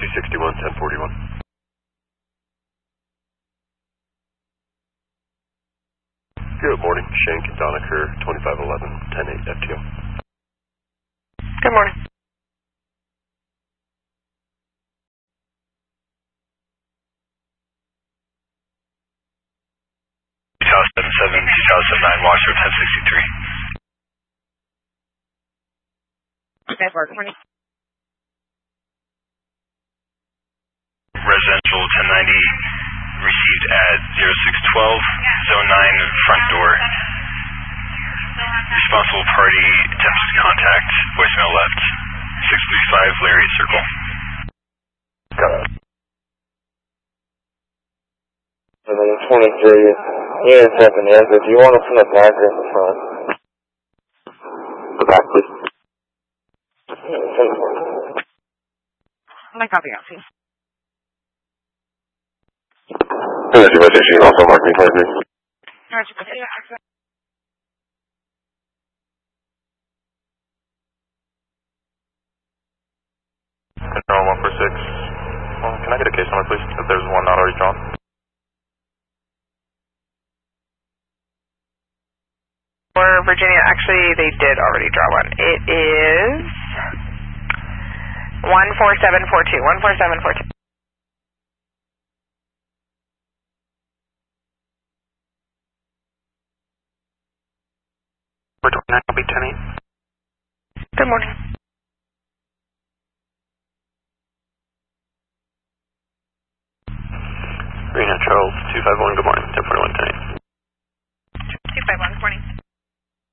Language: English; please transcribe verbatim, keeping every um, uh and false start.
two sixty-one, ten forty-one. Good morning, Shank and Donaker, twenty-five eleven, ten eight F T O. Good morning. two thousand seven, two thousand nine, Washer, ten sixty-three. Network, morning. Residential ten ninety, received at zero six twelve, zone nine, front door. Responsible party attempts contact, voicemail left. six three five, Larry Circle. Got it. And then twenty-three, here second answer. Do you want us in the back or in the front? The back, please. My copy out, please. As you message, you can also mark me for me. Roger, go ahead. Control one four six. Well, can I get a case number, please, if there's one not already drawn? For Virginia, actually, they did already draw one. It is one four seven four two. one four seven four two. four twenty-nine, I'll be ten eight. Good morning.